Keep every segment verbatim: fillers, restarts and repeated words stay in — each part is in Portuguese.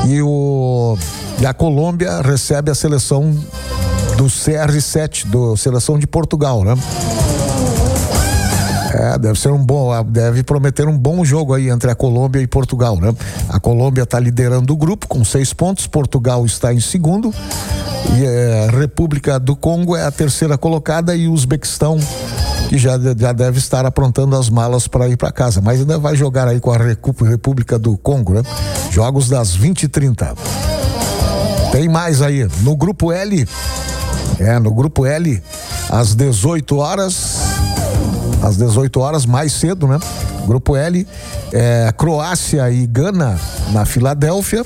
E, o, e a Colômbia recebe a seleção do C R sete, do seleção de Portugal, né? É, deve ser um bom, deve prometer um bom jogo aí entre a Colômbia e Portugal, né? A Colômbia está liderando o grupo com seis pontos, Portugal está em segundo e é, a República do Congo é a terceira colocada e o Uzbequistão, que já, já deve estar aprontando as malas para ir para casa, mas ainda vai jogar aí com a República do Congo, né? Jogos das vinte e trinta. Tem mais aí no grupo L, é, no grupo L, às dezoito horas, às dezoito horas, mais cedo, né? Grupo L, é, Croácia e Gana na Filadélfia.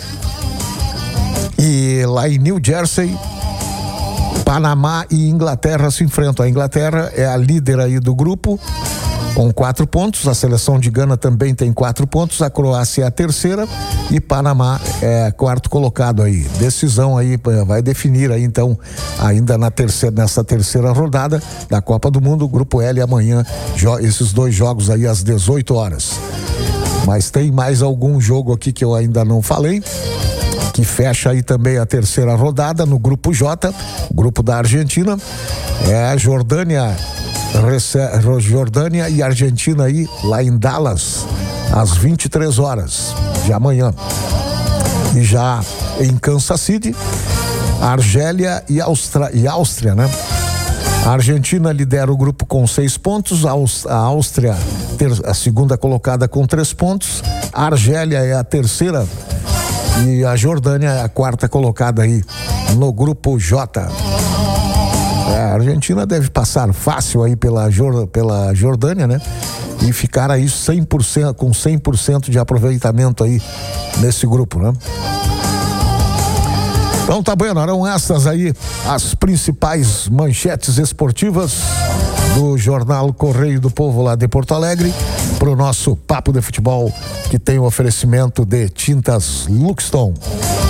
E lá em New Jersey, Panamá e Inglaterra se enfrentam. A Inglaterra é a líder aí do grupo, com quatro pontos. A seleção de Gana também tem quatro pontos. A Croácia é a terceira e Panamá é quarto colocado aí. Decisão aí, vai definir aí então, ainda na terceira, nessa terceira rodada da Copa do Mundo, Grupo L amanhã, jo- esses dois jogos aí às dezoito horas. Mas tem mais algum jogo aqui que eu ainda não falei, que fecha aí também a terceira rodada no Grupo J, grupo da Argentina. É a Jordânia, Jordânia e Argentina aí, lá em Dallas, às vinte e três horas de amanhã. E já em Kansas City, Argélia e, Austra, e Áustria, né? A Argentina lidera o grupo com seis pontos, a Áustria a segunda colocada com três pontos, a Argélia é a terceira e a Jordânia é a quarta colocada aí no grupo J. É, a Argentina deve passar fácil aí pela, pela Jordânia, né? E ficar aí cem por cento, com cem por cento de aproveitamento aí nesse grupo, né? Então tá bem, eram essas aí as principais manchetes esportivas do Jornal Correio do Povo lá de Porto Alegre, pro nosso Papo de Futebol, que tem o oferecimento de Tintas Luxton.